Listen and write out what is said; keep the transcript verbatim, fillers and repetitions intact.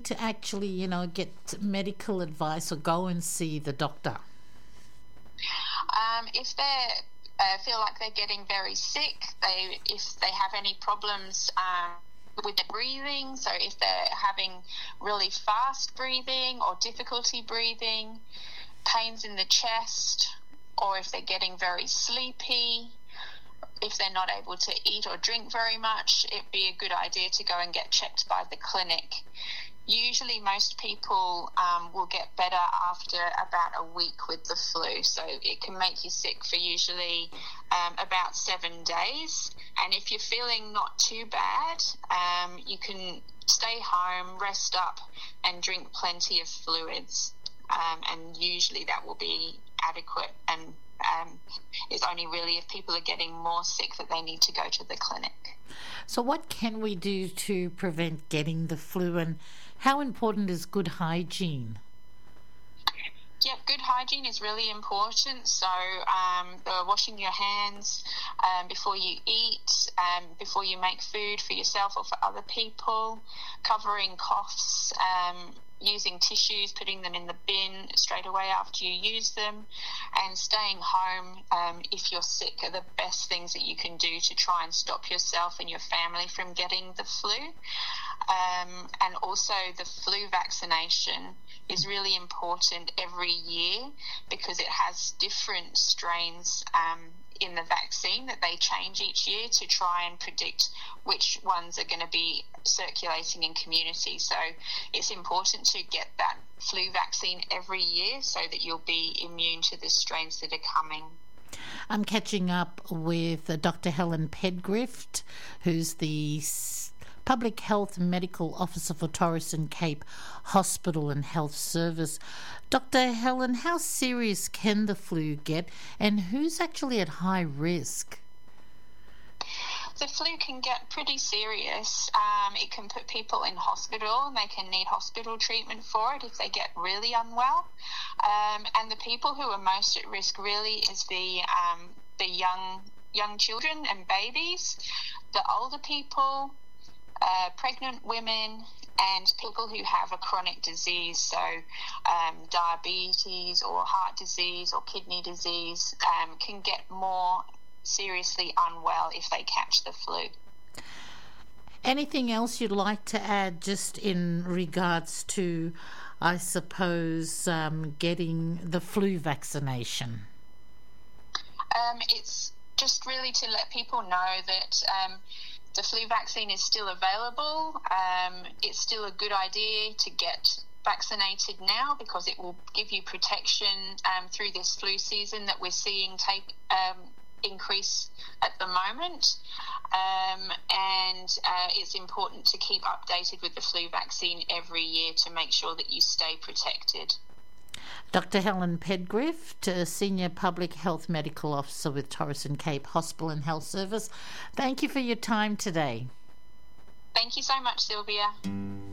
to actually, you know, get medical advice or go and see the doctor? Um, if they uh, feel like they're getting very sick, they if they have any problems um, with their breathing, so if they're having really fast breathing or difficulty breathing, pains in the chest, or if they're getting very sleepy, if they're not able to eat or drink very much, it'd be a good idea to go and get checked by the clinic. Usually most people um, will get better after about a week with the flu, so it can make you sick for usually um, about seven days. And if you're feeling not too bad, um, you can stay home, rest up, and drink plenty of fluids. Um, and usually that will be adequate, and um, it's only really if people are getting more sick that they need to go to the clinic. So what can we do to prevent getting the flu, and how important is good hygiene? Yep, good hygiene is really important. So um, the washing your hands um, before you eat, um, before you make food for yourself or for other people, covering coughs, um, using tissues, putting them in the bin straight away after you use them, and staying home um, if you're sick are the best things that you can do to try and stop yourself and your family from getting the flu. Um, and also the flu vaccination is really important every year because it has different strains um, in the vaccine that they change each year to try and predict which ones are going to be circulating in community. So it's important to get that flu vaccine every year so that you'll be immune to the strains that are coming. I'm catching up with uh, Doctor Helen Pedgift, who's the Public Health Medical Officer for Torres and Cape Hospital and Health Service. Doctor Helen, how serious can the flu get, and who's actually at high risk? The flu can get pretty serious. Um, it can put people in hospital, and they can need hospital treatment for it if they get really unwell. Um, and the people who are most at risk really is the um, the young young children and babies, the older people, uh, pregnant women, and people who have a chronic disease, so um, diabetes or heart disease or kidney disease, um, can get more seriously unwell if they catch the flu. Anything else you'd like to add just in regards to, I suppose, um, getting the flu vaccination? Um, it's just really to let people know that um, the flu vaccine is still available. Um, it's still a good idea to get vaccinated now because it will give you protection um, through this flu season that we're seeing take um, increase at the moment. Um, and uh, it's important to keep updated with the flu vaccine every year to make sure that you stay protected. Doctor Helen Pedgift, a Senior Public Health Medical Officer with Torres and Cape Hospital and Health Service. Thank you for your time today. Thank you so much, Sylvia.